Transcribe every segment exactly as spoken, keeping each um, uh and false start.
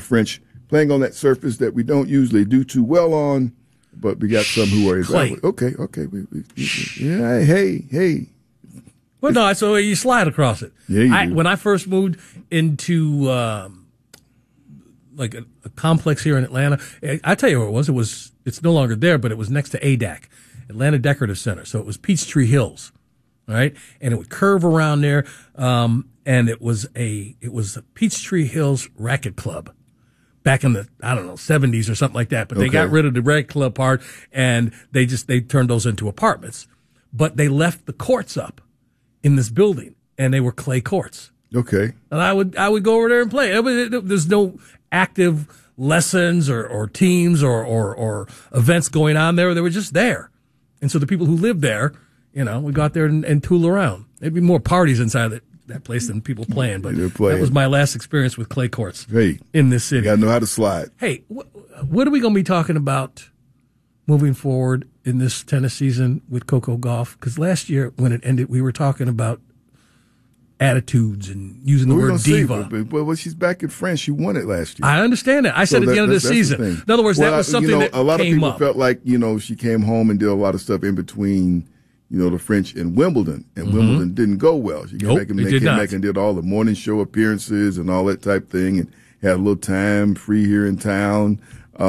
French playing on that surface that we don't usually do too well on, but we got some who are Clay. okay, okay. We, we, we, yeah, hey, hey. Well, no, so you slide across it. Yeah, you I, do. when I first moved into um, like a, a complex here in Atlanta, I, I tell you what it was. It was it's no longer there, but it was next to A D A C, Atlanta Decorative Center. So it was Peachtree Hills, right? And it would curve around there, um, and it was a it was a Peachtree Hills Racket Club. Back in the, I don't know, seventies or something like that. But they Okay. got rid of the Racket Club part, and they just they turned those into apartments. But they left the courts up in this building, and they were clay courts. Okay. And I would I would go over there and play. It was, it, there's no active lessons or, or teams or, or or events going on there. They were just there. And so the people who lived there, you know, would go out there and, and tool around. There'd be more parties inside that, that place than people playing. But They're playing. that was my last experience with clay courts Hey, in this you city. gotta know how to slide. Hey, wh- what are we going to be talking about moving forward in this tennis season with Coco Gauff? Because last year when it ended, we were talking about attitudes and using the We're word gonna see, diva. but, but, but she's back in France. She won it last year. I understand that. I said So at the that- end of the that's- that's season. thing. In other words, Well, that was I- something you know, that a lot came of people up. felt like, you know, she came home and did a lot of stuff in between, you know, the French and Wimbledon, and Mm-hmm. Wimbledon didn't go well. She came Nope, back and it make- did came not. back and did all the morning show appearances and all that type thing, and had a little time free here in town.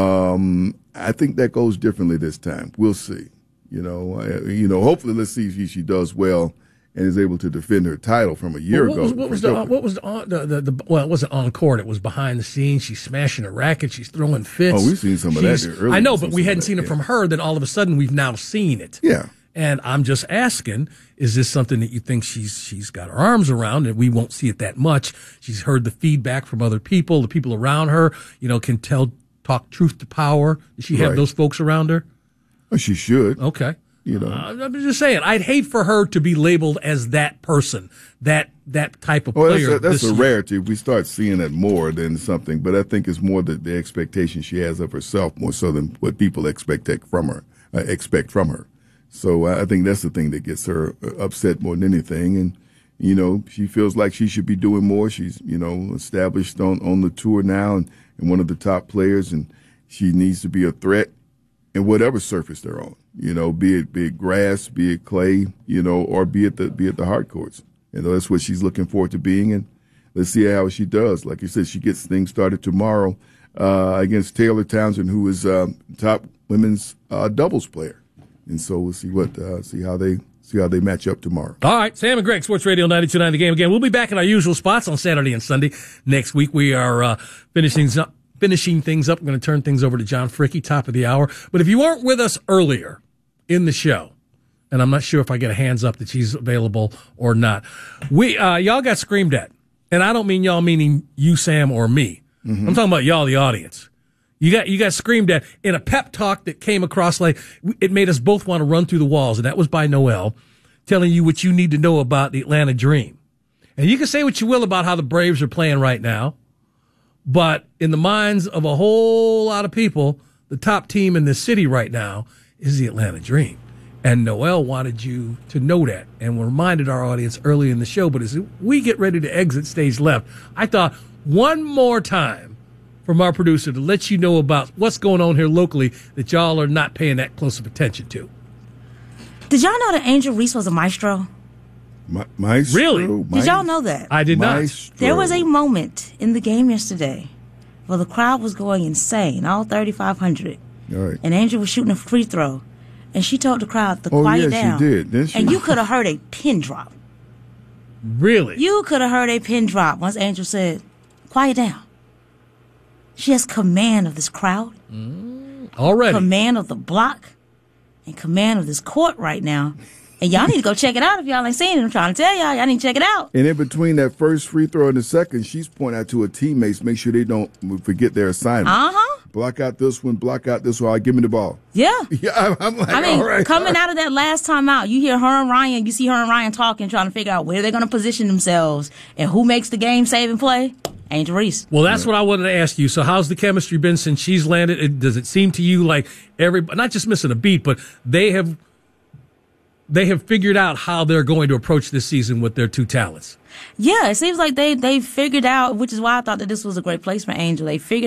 Um, I think that goes differently this time. We'll see. You know, I, you know, hopefully, let's see if she, she does well and is able to defend her title from a year Well, what ago. was, what was the what was the, on, the, the, the well? It wasn't on court. It was behind the scenes. She's smashing a racket. She's throwing fits. Oh, we've seen some of that She's- earlier. I know, We've but seen we some hadn't of seen that, it yeah. from her. Then all of a sudden, we've now seen it. Yeah. And I'm just asking: is this something that you think she's she's got her arms around, and we won't see it that much? She's heard the feedback from other people. The people around her, you know, can tell talk truth to power. Does she have Right. those folks around her? Well, she should. Okay. You know. Uh, I'm just saying, I'd hate for her to be labeled as that person, that that type of Well, player. that's, a, that's this a year. rarity. If we start seeing it more than something, but I think it's more the, the expectation she has of herself, more so than what people expect that from her. Uh, expect from her. So uh, I think that's the thing that gets her uh, upset more than anything. And you know, she feels like she should be doing more. She's you know established on on the tour now and, and one of the top players, and she needs to be a threat in whatever surface they're on. You know, be it be it grass, be it clay, you know, or be it the be it the hard courts. You know, that's what she's looking forward to being, and let's see how she does. Like you said, she gets things started tomorrow uh, against Taylor Townsend, who is uh, top women's uh, doubles player, and so we'll see what uh, see how they see how they match up tomorrow. All right, Sam and Greg, Sports Radio ninety-two point nine The Game. Again, we'll be back in our usual spots on Saturday and Sunday. Next week, we are uh, finishing up, finishing things up. I'm going to turn things over to John Fricky, top of the hour. But if you weren't with us earlier in the show, and I'm not sure if I get a hands up that she's available or not, we uh, y'all got screamed at, and I don't mean y'all meaning you, Sam, or me. Mm-hmm. I'm talking about y'all, the audience. You got you got screamed at in a pep talk that came across like it made us both want to run through the walls, and that was by Noel, telling you what you need to know about the Atlanta Dream. And you can say what you will about how the Braves are playing right now, but in the minds of a whole lot of people, the top team in this city right now is the Atlanta Dream. And Noel wanted you to know that, and reminded our audience early in the show. But as we get ready to exit stage left, I thought one more time from our producer to let you know about what's going on here locally that y'all are not paying that close of attention to. Did y'all know that Angel Reese was a maestro? Ma- Maestro, Really? Did y'all know that? I did not. Maestro. There was a moment in the game yesterday where the crowd was going insane, all thirty-five hundred. All right. And Angel was shooting a free throw. And she told the crowd to Oh, quiet yeah, she down. did, didn't she? And you could have heard a pin drop. Really? You could have heard a pin drop once Angel said, quiet down. She has command of this crowd, Already. command of the block, and command of this court right now. And y'all need to go check it out if y'all ain't seen it. I'm trying to tell y'all, y'all need to check it out. And in between that first free throw and the second, she's pointing out to her teammates, make sure they don't forget their assignment. Uh-huh. Block out this one, block out this one. All right, give me the ball. Yeah. Yeah, I'm, I'm like, I mean, all right. coming out of that last time out, you hear her and Ryan, you see her and Ryan talking, trying to figure out where they're going to position themselves and who makes the game-saving play. Angel Reese. Well, that's what I wanted to ask you. So how's the chemistry been since she's landed? It, does it seem to you like every, not just missing a beat, but they have they have figured out how they're going to approach this season with their two talents? Yeah, it seems like they they figured out, which is why I thought that this was a great place for Angel. They figured